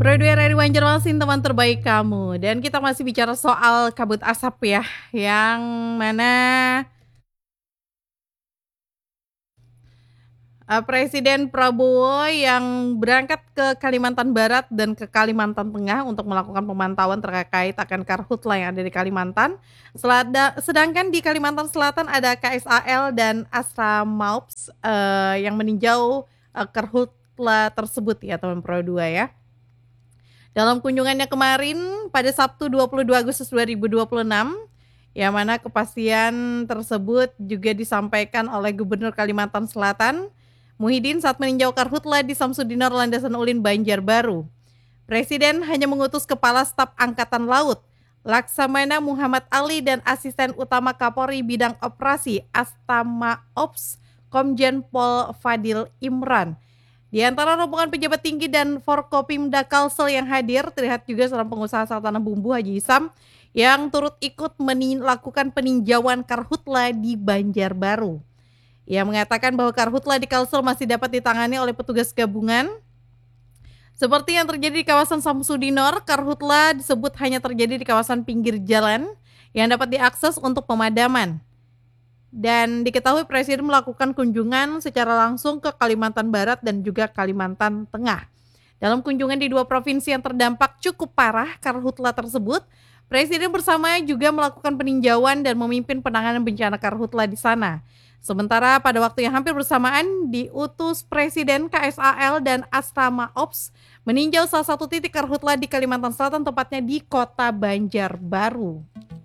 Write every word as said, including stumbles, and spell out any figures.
Produk R R I Banjarmasin, teman terbaik kamu. Dan kita masih bicara soal kabut asap ya, yang mana uh, Presiden Prabowo yang berangkat ke Kalimantan Barat dan ke Kalimantan Tengah untuk melakukan pemantauan terkait akan karhutla yang ada di Kalimantan. Selada, sedangkan di Kalimantan Selatan ada K S A L dan Astra Maups uh, yang meninjau uh, karhutla tersebut ya teman Pro dua ya. Dalam kunjungannya kemarin pada Sabtu dua puluh dua Agustus dua ribu dua puluh enam, yang mana kepastian tersebut juga disampaikan oleh Gubernur Kalimantan Selatan, Muhyiddin saat meninjau karhutla di Samsudinor Landasan Ulin Banjarbaru. Presiden hanya mengutus Kepala Staf Angkatan Laut, Laksamana Muhammad Ali dan Asisten Utama Kapolri Bidang Operasi Astama Ops, Komjen Pol Fadil Imran. Di antara rombongan pejabat tinggi dan Forkopimda Kalsel yang hadir, terlihat juga seorang pengusaha asal Tanah Bumbu Haji Isam yang turut ikut melakukan peninjauan karhutla di Banjarbaru. Ia mengatakan bahwa karhutla di Kalsel masih dapat ditangani oleh petugas gabungan. Seperti yang terjadi di kawasan Samsudinor, karhutla disebut hanya terjadi di kawasan pinggir jalan yang dapat diakses untuk pemadaman. Dan diketahui Presiden melakukan kunjungan secara langsung ke Kalimantan Barat dan juga Kalimantan Tengah. Dalam kunjungan di dua provinsi yang terdampak cukup parah karhutla tersebut, Presiden bersama juga melakukan peninjauan dan memimpin penanganan bencana karhutla di sana. Sementara pada waktu yang hampir bersamaan, diutus Presiden K S A L dan Asrama Ops meninjau salah satu titik karhutla di Kalimantan Selatan, tepatnya di Kota Banjarbaru.